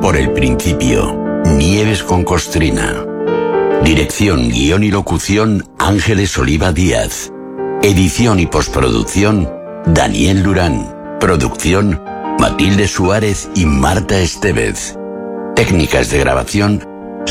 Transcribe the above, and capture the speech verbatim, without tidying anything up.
por el principio. Nieves con Costrina. Dirección, guión y locución, Ángeles Oliva Díaz. Edición y postproducción, Daniel Durán. Producción, Matilde Suárez y Marta Estevez. Técnicas de grabación,